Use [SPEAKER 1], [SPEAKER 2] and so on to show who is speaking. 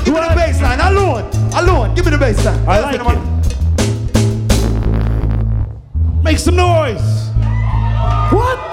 [SPEAKER 1] Give me the bass line. Alone. Give me the bass line.
[SPEAKER 2] I like it. Make some noise.
[SPEAKER 1] What?